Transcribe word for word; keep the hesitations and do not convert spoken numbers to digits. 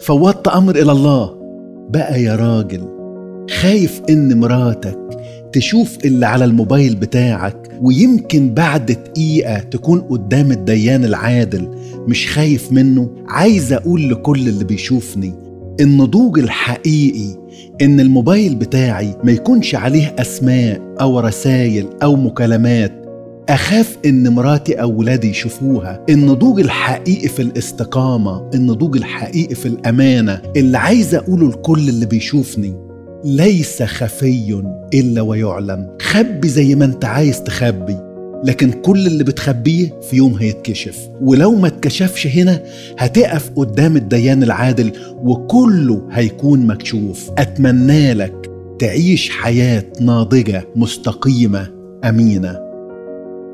فوضت أمر إلى الله. بقى يا راجل خايف إن مراتك تشوف اللي على الموبايل بتاعك، ويمكن بعد دقيقة تكون قدام الديان العادل، مش خايف منه؟ عايز أقول لكل اللي بيشوفني النضوج الحقيقي إن الموبايل بتاعي ما يكونش عليه أسماء أو رسائل أو مكالمات أخاف إن مراتي أو ولادي يشوفوها. النضوج الحقيقي في الاستقامة، النضوج الحقيقي في الأمانة اللي عايز أقوله لكل اللي بيشوفني، ليس خفي إلا ويعلم. خبي زي ما أنت عايز تخبي، لكن كل اللي بتخبيه في يوم هيتكشف، ولو ما اتكشفش هنا هتقف قدام الديان العادل وكله هيكون مكشوف. أتمنى لك تعيش حياة ناضجة مستقيمة أمينة.